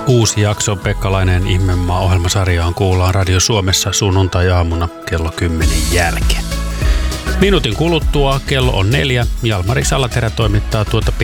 Uusi jakso Pekkalainen Ihmemaa-ohjelmasarjaan kuullaan Radio Suomessa sunnuntai-aamuna kello 10 jälkeen. Minuutin kuluttua kello on 4. Jalmari Salaterä toimittaa tuota